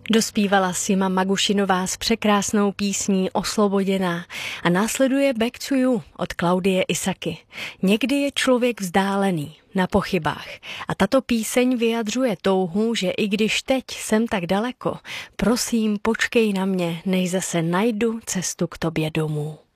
Dospívala Sima Magušinová s překrásnou písní Osloboděná a následuje Back to You od Klaudie Isaky. Někdy je člověk vzdálený, na pochybách a tato píseň vyjadřuje touhu, že i když teď jsem tak daleko, prosím počkej na mě, než zase najdu cestu k tobě domů.